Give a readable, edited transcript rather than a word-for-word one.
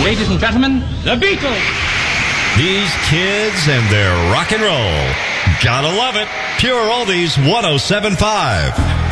Ladies and gentlemen, the Beatles. These kids and their rock and roll. Gotta love it. Pure Oldies 107.5.